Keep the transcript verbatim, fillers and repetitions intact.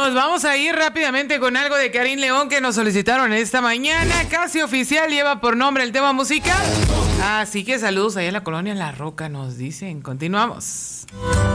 Nos vamos a ir rápidamente con algo de Karim León que nos solicitaron esta mañana. Casi oficial lleva por nombre el tema musical. Así que saludos allá en la colonia La Roca, nos dicen. Continuamos.